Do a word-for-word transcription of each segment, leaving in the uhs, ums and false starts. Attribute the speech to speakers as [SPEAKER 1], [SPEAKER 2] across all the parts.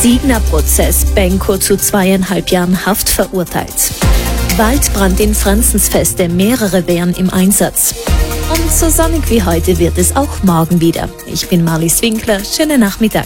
[SPEAKER 1] Signa-Prozess, Benko zu zweieinhalb Jahren Haft verurteilt. Waldbrand in Franzensfeste, mehrere wären im Einsatz. Und so sonnig wie heute wird es auch morgen wieder. Ich bin Marlies Winkler, schönen Nachmittag.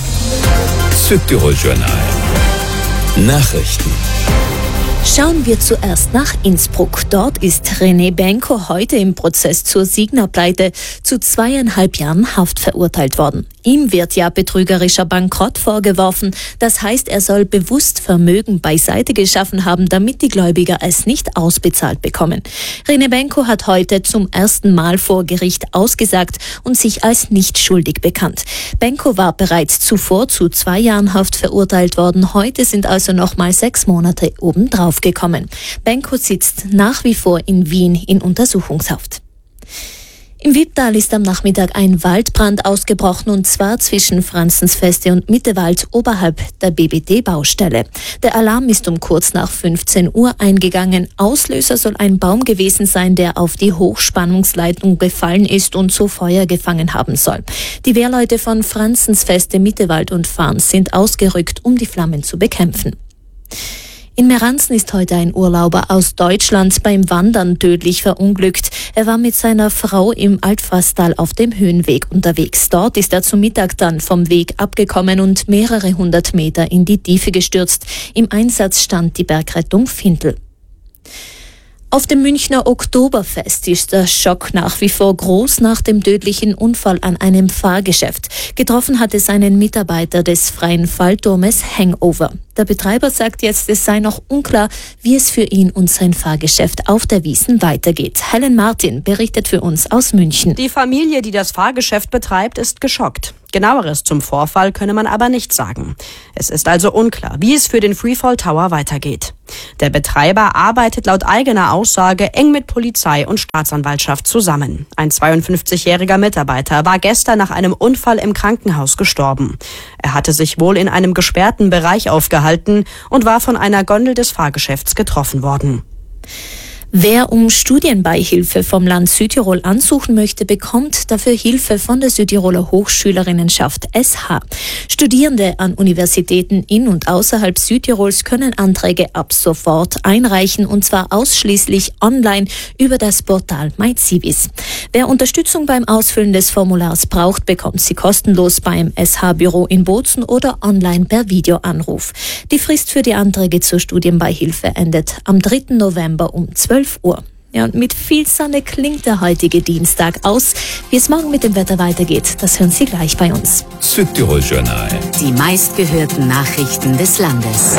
[SPEAKER 2] Südtirol Journal. Nachrichten.
[SPEAKER 1] Schauen wir zuerst nach Innsbruck. Dort ist René Benko heute im Prozess zur Signa-Pleite zu zweieinhalb Jahren Haft verurteilt worden. Ihm wird ja betrügerischer Bankrott vorgeworfen. Das heißt, er soll bewusst Vermögen beiseite geschaffen haben, damit die Gläubiger es nicht ausbezahlt bekommen. René Benko hat heute zum ersten Mal vor Gericht ausgesagt und sich als nicht schuldig bekannt. Benko war bereits zuvor zu zwei Jahren Haft verurteilt worden. Heute sind also nochmal sechs Monate obendrauf gekommen. Benko sitzt nach wie vor in Wien in Untersuchungshaft. Im Wipptal ist am Nachmittag ein Waldbrand ausgebrochen, und zwar zwischen Franzensfeste und Mittewald oberhalb der B B D-Baustelle. Der Alarm ist um kurz nach fünfzehn Uhr eingegangen. Auslöser soll ein Baum gewesen sein, der auf die Hochspannungsleitung gefallen ist und so Feuer gefangen haben soll. Die Wehrleute von Franzensfeste, Mittewald und Farns sind ausgerückt, um die Flammen zu bekämpfen. In Meranzen ist heute ein Urlauber aus Deutschland beim Wandern tödlich verunglückt. Er war mit seiner Frau im Altfasstal auf dem Höhenweg unterwegs. Dort ist er zum Mittag dann vom Weg abgekommen und mehrere hundert Meter in die Tiefe gestürzt. Im Einsatz stand die Bergrettung Findel. Auf dem Münchner Oktoberfest ist der Schock nach wie vor groß nach dem tödlichen Unfall an einem Fahrgeschäft. Getroffen hat es einen Mitarbeiter des Freien Fallturmes Hangover. Der Betreiber sagt jetzt, es sei noch unklar, wie es für ihn und sein Fahrgeschäft auf der Wiesn weitergeht. Helen Martin berichtet für uns aus München.
[SPEAKER 3] Die Familie, die das Fahrgeschäft betreibt, ist geschockt. Genaueres zum Vorfall könne man aber nicht sagen. Es ist also unklar, wie es für den Freefall Tower weitergeht. Der Betreiber arbeitet laut eigener Aussage eng mit Polizei und Staatsanwaltschaft zusammen. Ein zweiundfünfzigjähriger Mitarbeiter war gestern nach einem Unfall im Krankenhaus gestorben. Er hatte sich wohl in einem gesperrten Bereich aufgehalten und war von einer Gondel des Fahrgeschäfts getroffen worden.
[SPEAKER 1] Wer um Studienbeihilfe vom Land Südtirol ansuchen möchte, bekommt dafür Hilfe von der Südtiroler Hochschülerinnenschaft S H. Studierende an Universitäten in und außerhalb Südtirols können Anträge ab sofort einreichen, und zwar ausschließlich online über das Portal MyCivis. Wer Unterstützung beim Ausfüllen des Formulars braucht, bekommt sie kostenlos beim S H-Büro in Bozen oder online per Videoanruf. Die Frist für die Anträge zur Studienbeihilfe endet am dritten November um zwölf Uhr. Ja, und mit viel Sonne klingt der heutige Dienstag aus. Wie es morgen mit dem Wetter weitergeht, das hören Sie gleich bei uns.
[SPEAKER 2] Südtirol Journal.
[SPEAKER 4] Die meistgehörten Nachrichten des Landes.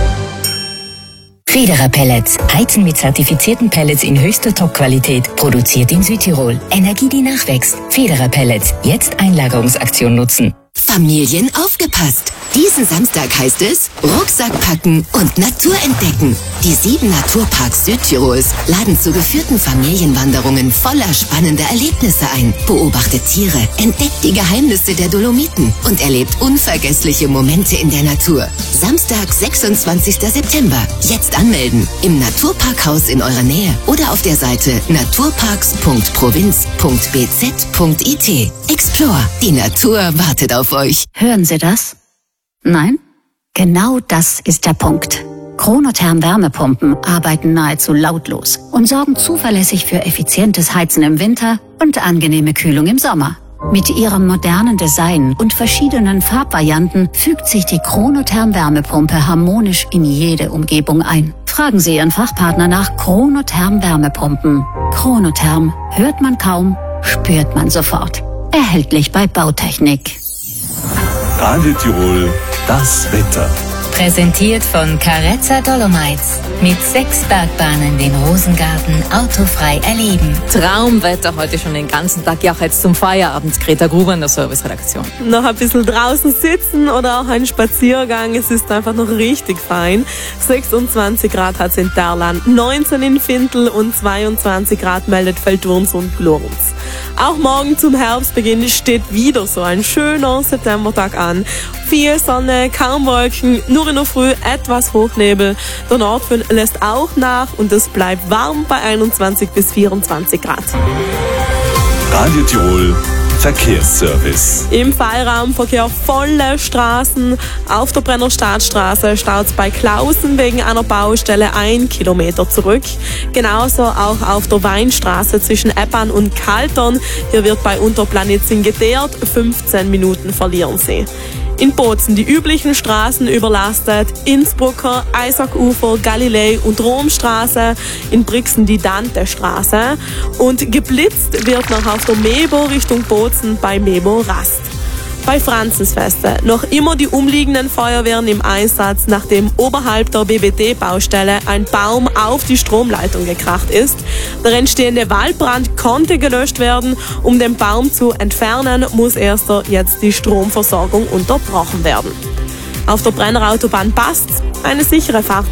[SPEAKER 4] Federer Pellets. Heizen mit zertifizierten Pellets in höchster Top-Qualität. Produziert in Südtirol. Energie, die nachwächst. Federer Pellets. Jetzt Einlagerungsaktion nutzen.
[SPEAKER 5] Familien aufgepasst! Diesen Samstag heißt es Rucksack packen und Natur entdecken. Die sieben Naturparks Südtirols laden zu geführten Familienwanderungen voller spannender Erlebnisse ein. Beobachtet Tiere, entdeckt die Geheimnisse der Dolomiten und erlebt unvergessliche Momente in der Natur. Samstag, sechsundzwanzigster September. Jetzt anmelden im Naturparkhaus in eurer Nähe oder auf der Seite naturparks punkt provinz punkt b z punkt i t. Explore, die Natur wartet auf euch.
[SPEAKER 6] Hören Sie das? Nein? Genau das ist der Punkt. Chronotherm Wärmepumpen arbeiten nahezu lautlos und sorgen zuverlässig für effizientes Heizen im Winter und angenehme Kühlung im Sommer. Mit ihrem modernen Design und verschiedenen Farbvarianten fügt sich die Chronotherm Wärmepumpe harmonisch in jede Umgebung ein. Fragen Sie Ihren Fachpartner nach Chronotherm Wärmepumpen. Chronotherm hört man kaum, spürt man sofort. Erhältlich bei Bautechnik.
[SPEAKER 2] Radio Tirol, das Wetter.
[SPEAKER 4] Präsentiert von Carezza Dolomites. Mit sechs Bergbahnen den Rosengarten autofrei erleben.
[SPEAKER 7] Traumwetter heute schon den ganzen Tag. Ja, auch jetzt zum Feierabend. Greta Gruber in der Serviceredaktion.
[SPEAKER 8] Noch ein bisschen draußen sitzen oder auch ein Spaziergang. Es ist einfach noch richtig fein. sechsundzwanzig Grad hat es in Terlan, neunzehn in Findel und zweiundzwanzig Grad meldet Feldurns und Glurns. Auch morgen zum Herbstbeginn steht wieder so ein schöner Septembertag an. Viel Sonne, kaum Wolken, nur in der Früh etwas Hochnebel. Der Nordwind lässt auch nach und es bleibt warm bei einundzwanzig bis vierundzwanzig Grad.
[SPEAKER 2] Radio Tirol, Verkehrsservice.
[SPEAKER 8] Im Feierabendverkehr volle Straßen. Auf der Brenner Stadtstraße staut es bei Klausen wegen einer Baustelle ein Kilometer zurück. Genauso auch auf der Weinstraße zwischen Eppan und Kaltern. Hier wird bei Unterplanitzing geteert. fünfzehn Minuten verlieren sie. In Bozen die üblichen Straßen überlastet, Innsbrucker, Eisackufer, Galilei und Romstraße, in Brixen die Dante-Straße und geblitzt wird noch auf der Mebo Richtung Bozen bei Mebo Rast. Bei Franzensfeste noch immer die umliegenden Feuerwehren im Einsatz, nachdem oberhalb der B B T-Baustelle ein Baum auf die Stromleitung gekracht ist. Der entstehende Waldbrand konnte gelöscht werden. Um den Baum zu entfernen, muss erst jetzt die Stromversorgung unterbrochen werden. Auf der Brenner Autobahn passt eine sichere Fahrt.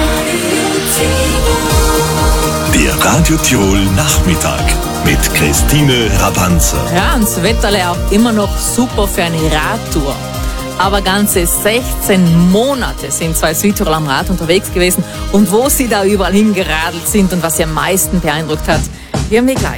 [SPEAKER 2] Der Radio Tirol Nachmittag mit Christine Rabanzer.
[SPEAKER 7] Ja, und das Wetter auch immer noch super für eine Radtour. Aber ganze sechzehn Monate sind zwei Südtirol am Rad unterwegs gewesen. Und wo sie da überall hingeradelt sind und was sie am meisten beeindruckt hat, hören wir gleich.